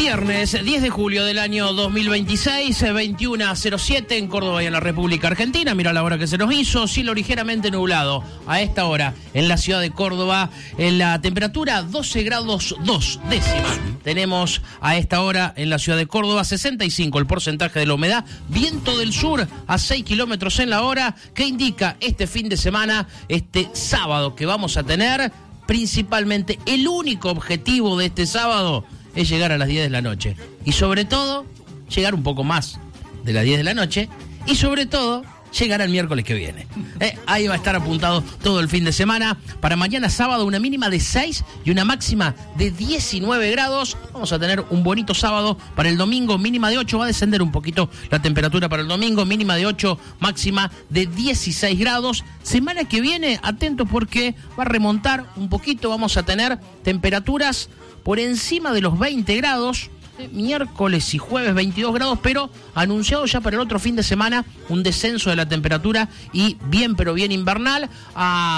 Viernes 10 de julio del año 2026, 21:07 en Córdoba y en la República Argentina. Mira la hora que se nos hizo, cielo ligeramente nublado a esta hora en la ciudad de Córdoba. En la temperatura 12 grados 2 décimas. Tenemos a esta hora en la ciudad de Córdoba 65 el porcentaje de la humedad. Viento del sur a 6 kilómetros en la hora, que indica este fin de semana, este sábado que vamos a tener. Principalmente el único objetivo de este sábado es llegar a las 10 de la noche. Y sobre todo, llegar un poco más de las 10 de la noche. Y sobre todo, llegar al miércoles que viene. Ahí va a estar apuntado todo el fin de semana. Para mañana sábado una mínima de 6 y una máxima de 19 grados. Vamos a tener un bonito sábado. Para el domingo mínima de 8. Va a descender un poquito la temperatura para el domingo. Mínima de 8, máxima de 16 grados. Semana que viene, atentos porque va a remontar un poquito. Vamos a tener temperaturas por encima de los 20 grados. Miércoles y jueves 22 grados, pero anunciado ya para el otro fin de semana un descenso de la temperatura y bien, pero bien invernal. A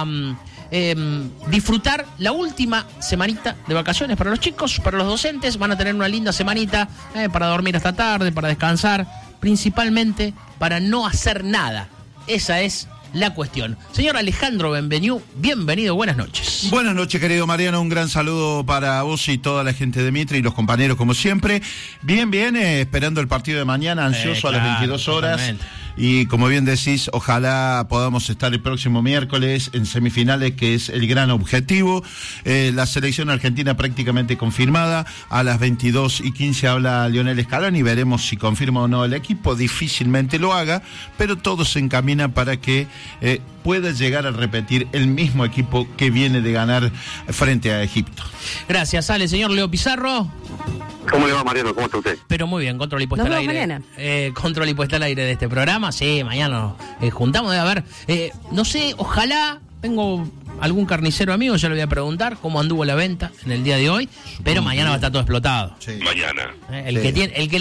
disfrutar la última semanita de vacaciones para los chicos, para los docentes. Van a tener una linda semanita para dormir hasta tarde, para descansar, principalmente para no hacer nada. Esa es la cuestión. Señor Alejandro Benveniu, bienvenido, buenas noches. Buenas noches, querido Mariano, un gran saludo para vos y toda la gente de Mitre y los compañeros como siempre. Bien, esperando el partido de mañana, ansioso claro, a las 22 horas. Totalmente. Y como bien decís, ojalá podamos estar el próximo miércoles en semifinales, que es el gran objetivo. La selección argentina prácticamente confirmada. A las 22:15 habla Lionel Scaloni. Veremos si confirma o no el equipo. Difícilmente lo haga, pero todo se encamina para que pueda llegar a repetir el mismo equipo que viene de ganar frente a Egipto. Gracias, Ale. Señor Leo Pizarro. ¿Cómo le va, Mariano? ¿Cómo está usted? Pero muy bien, control y puesta al aire. Control y puesta al aire de este programa. Sí, mañana nos juntamos. A ver, no sé, ojalá tengo algún carnicero amigo, ya le voy a preguntar cómo anduvo la venta en el día de hoy, pero mañana va a estar todo explotado. Sí. Mañana. El que